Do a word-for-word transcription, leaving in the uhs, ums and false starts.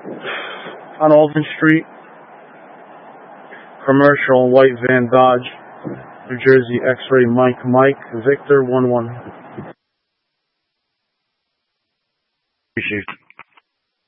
On Alden Street, commercial, white van Dodge, New Jersey, X-ray Mike Mike Victor one one. Appreciate it.